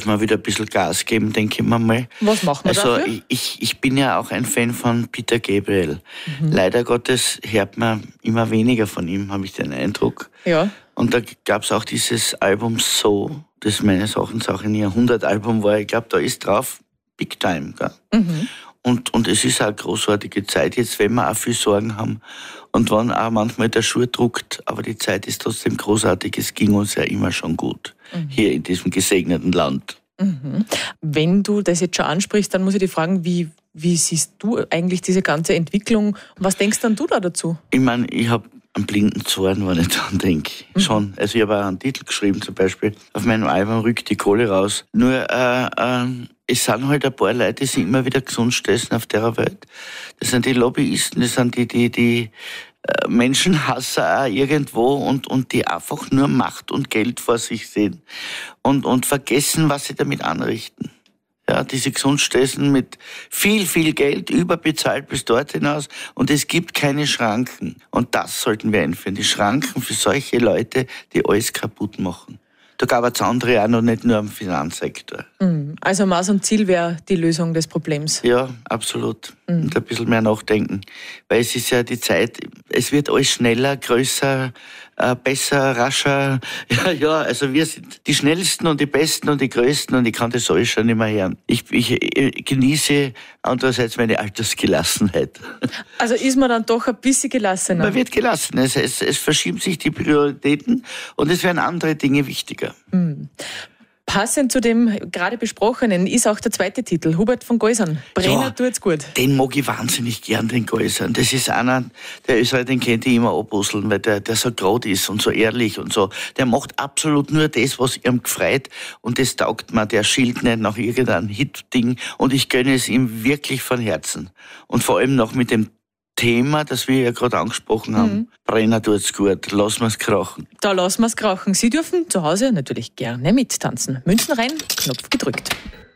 wir wieder ein bisschen Gas geben, denke ich mir mal. Was machen wir dafür? Ich bin ja auch ein Fan von Peter Gabriel. Leider Gottes hört man immer weniger von ihm, habe ich den Eindruck. Ja. Und da gab es auch dieses Album So, das meines Erachtens auch ein Jahrhundertalbum war. Ich glaube, da ist drauf Big Time. Gell? Und es ist auch eine großartige Zeit jetzt, wenn wir auch viel Sorgen haben und wenn auch manchmal der Schuh druckt, aber die Zeit ist trotzdem großartig. Es ging uns ja immer schon gut hier in diesem gesegneten Land. Wenn du das jetzt schon ansprichst, dann muss ich dich fragen, wie siehst du eigentlich diese ganze Entwicklung? Was denkst dann du da dazu? Ich meine, ich habe einen blinden Zorn, wenn ich dran denke. Schon. Also ich habe auch einen Titel geschrieben, zum Beispiel auf meinem Album Rückt die Kohle raus. Nur es sind halt ein paar Leute, die sind immer wieder gesund stessen auf der Welt. Das sind die Lobbyisten, das sind die Menschenhasser auch irgendwo und die einfach nur Macht und Geld vor sich sehen und vergessen, was sie damit anrichten. Ja, diese Gesundstessen mit viel, viel Geld, überbezahlt bis dort hinaus und es gibt keine Schranken. Und das sollten wir einführen, die Schranken für solche Leute, die alles kaputt machen. Da gab es andere auch noch, nicht nur am Finanzsektor. Also Maß und Ziel wäre die Lösung des Problems. Ja, absolut. Und ein bisschen mehr nachdenken. Weil es ist ja die Zeit, es wird alles schneller, größer, besser, rascher. Ja, also wir sind die Schnellsten und die Besten und die Größten und ich kann das alles schon nicht mehr hören. Ich genieße andererseits meine Altersgelassenheit. Also ist man dann doch ein bisschen gelassener? Man wird gelassen. Es verschieben sich die Prioritäten und es werden andere Dinge wichtiger. Passend zu dem gerade besprochenen ist auch der zweite Titel, Hubert von Geusern. Brenner tut's gut. Den mag ich wahnsinnig gern, den Geusern. Das ist einer, der Österreicher, den kennt ich immer abbusseln, weil der so gerade ist und so ehrlich und so. Der macht absolut nur das, was ihm gefreut und das taugt mir. Der schielt nicht nach irgendeinem Hit-Ding und ich gönne es ihm wirklich von Herzen. Und vor allem noch mit dem Thema, das wir ja gerade angesprochen haben. Brenner tut's gut, lassen wir's krachen. Da lassen wir's krachen. Sie dürfen zu Hause natürlich gerne mittanzen. Münzen rein, Knopf gedrückt.